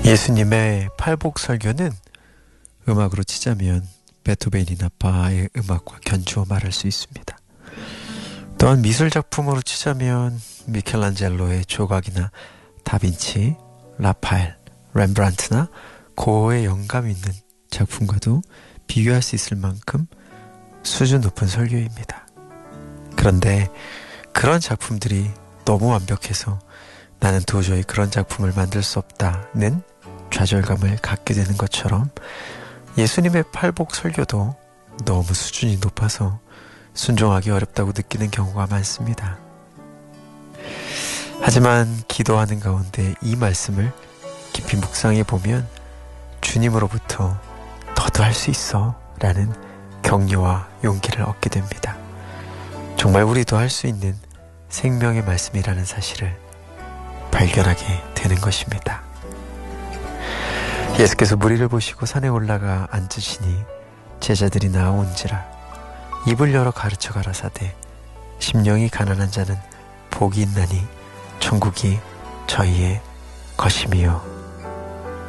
예수님의 팔복설교는 음악으로 치자면 베토벤이나 바하의 음악과 견주어 말할 수 있습니다. 또한 미술작품으로 치자면 미켈란젤로의 조각이나 다빈치, 라파엘, 렘브란트나 고흐의 영감 있는 작품과도 비교할 수 있을 만큼 수준 높은 설교입니다. 그런데 그런 작품들이 너무 완벽해서 나는 도저히 그런 작품을 만들 수 없다는 좌절감을 갖게 되는 것처럼 예수님의 팔복 설교도 너무 수준이 높아서 순종하기 어렵다고 느끼는 경우가 많습니다. 하지만 기도하는 가운데 이 말씀을 깊이 묵상해 보면 주님으로부터 너도 할 수 있어 라는 격려와 용기를 얻게 됩니다. 정말 우리도 할 수 있는 생명의 말씀이라는 사실을 발견하게 되는 것입니다. 예수께서 무리를 보시고 산에 올라가 앉으시니 제자들이 나아온지라 입을 열어 가르쳐 가라사대 심령이 가난한 자는 복이 있나니 천국이 저희의 것임이요